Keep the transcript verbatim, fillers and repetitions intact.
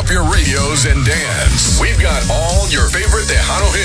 up your radios and dance. We've got all your favorite Tejano